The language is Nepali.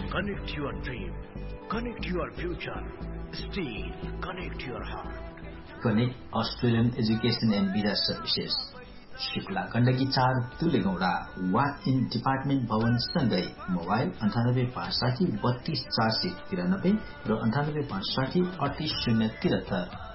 Connect your dream. Connect your future. Steel. Connect your heart. Connect Australian Education and Visa Services. Shukla Gandaki 4 तुलेगौडा वा इन डिपार्टमेन्ट भवन सँगै मोबाइल 9856 32 493 र 9856 38 073